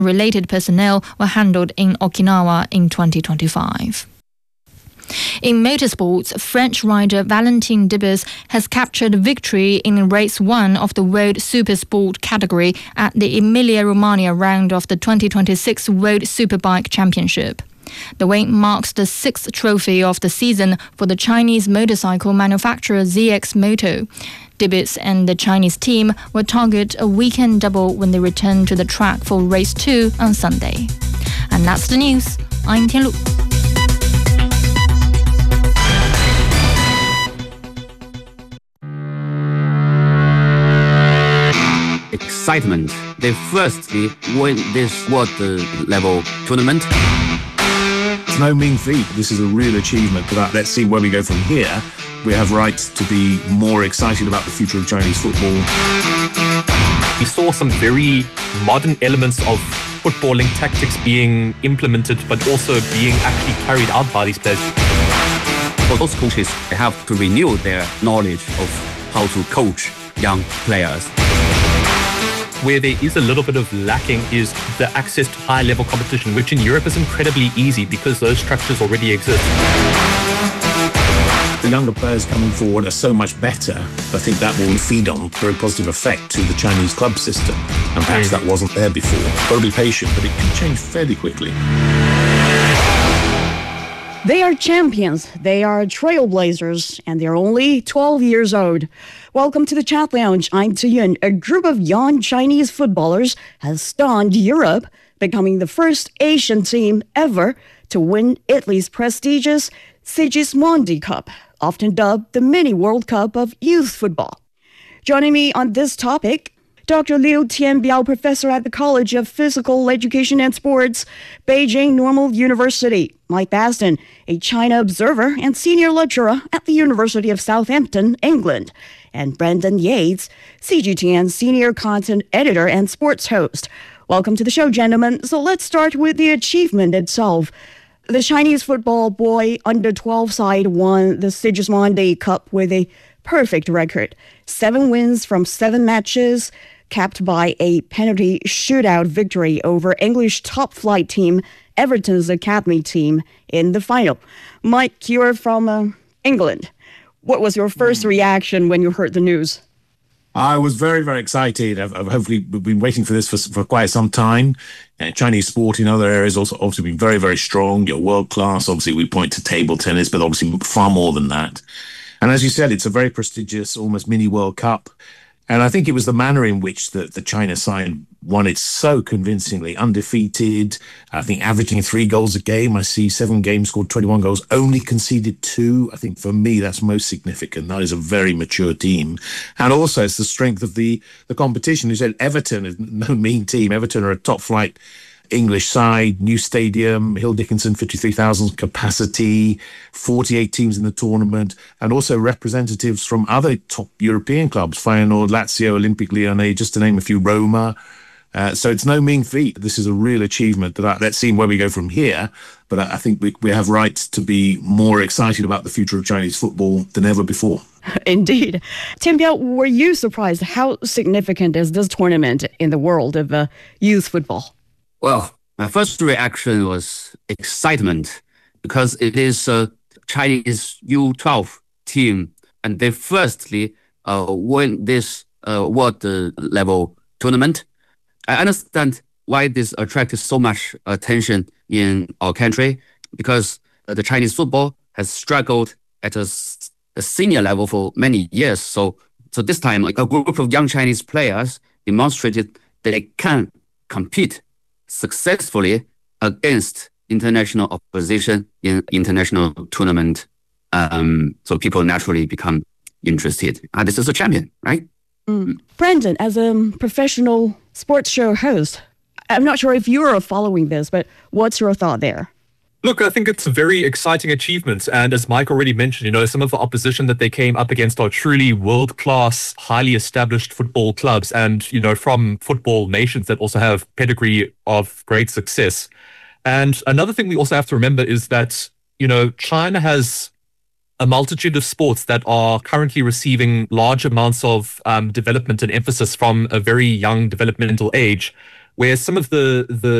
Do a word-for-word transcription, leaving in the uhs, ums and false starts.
Related personnel were handled in Okinawa in twenty twenty-five. In motorsports, French rider Valentin Debus has captured victory in race one of the World Supersport category at the Emilia-Romagna round of the twenty twenty-six World Superbike Championship. The win marks the sixth trophy of the season for the Chinese motorcycle manufacturer Z X Moto. Debus and the Chinese team will target a weekend double when they return to the track for race two on Sunday. And that's the news. I'm Tianlu. Excitement. They firstly win this world level tournament. It's no mean feat. This is a real achievement. But let's see where we go from here. We have rights to be more excited about the future of Chinese football. We saw some very modern elements of footballing tactics being implemented, but also being actually carried out by these players. For those coaches, they have to renew their knowledge of how to coach young players. Where there is a little bit of lacking is the access to high-level competition, which in Europe is incredibly easy because those structures already exist. The younger players coming forward are so much better. I think that will feed on a very positive effect to the Chinese club system. And perhaps that wasn't there before. Got to be patient, but it can change fairly quickly. They are champions, they are trailblazers, and they're only twelve years old. Welcome to the Chat Lounge. I'm Ziyun. A group of young Chinese footballers has stunned Europe, becoming the first Asian team ever to win Italy's prestigious Sigismondi Cup, often dubbed the mini World Cup of youth football. Joining me on this topic, Doctor Liu Tianbiao, professor at the College of Physical Education and Sports, Beijing Normal University. Mike Baston, a China observer and senior lecturer at the University of Southampton, England. And Brendan Yates, C G T N senior content editor and sports host. Welcome to the show, gentlemen. So let's start with the achievement itself. The Chinese football boy under twelve side won the Sigismondi Cup with a perfect record. Seven wins from seven matches, capped by a penalty shootout victory over English top-flight team Everton's academy team in the final. Mike, you're from uh, England. What was your first reaction when you heard the news? I was very, very excited. I've, I've hopefully been waiting for this for, for quite some time. Uh, Chinese sport in other areas also obviously been very, very strong. You're world class. Obviously, we point to table tennis, but obviously far more than that. And as you said, it's a very prestigious, almost mini World Cup. And I think it was the manner in which the, the China side won it so convincingly, undefeated, I think averaging three goals a game. I see seven games, scored twenty-one goals, only conceded two. I think for me, that's most significant. That is a very mature team. And also it's the strength of the, the competition. You said Everton is no mean team. Everton are a top flight English side, new stadium, Hill Dickinson, fifty-three thousand capacity, forty-eight teams in the tournament, and also representatives from other top European clubs, Feyenoord, Lazio, Olympique Lyonnais, just to name a few, Roma. Uh, so it's no mean feat. This is a real achievement. That I, let's see where we go from here. But I, I think we, we have rights to be more excited about the future of Chinese football than ever before. Indeed. Tianbiao, were you surprised? How significant is this tournament in the world of uh, youth football? Well, my first reaction was excitement because it is a Chinese U twelve team and they firstly uh, win this uh, world uh, level tournament. I understand why this attracted so much attention in our country because uh, the Chinese football has struggled at a, a senior level for many years. So, so this time, like a group of young Chinese players demonstrated that they can compete successfully against international opposition in international tournament. Um, so people naturally become interested. Uh, this is a champion, right? Mm. Brendan, as a professional sports show host, I'm not sure if you're following this, but what's your thought there? Look, I think it's a very exciting achievement. And as Mike already mentioned, you know, some of the opposition that they came up against are truly world-class, highly established football clubs and, you know, from football nations that also have pedigree of great success. And another thing we also have to remember is that, you know, China has a multitude of sports that are currently receiving large amounts of um, development and emphasis from a very young developmental age, where some of the the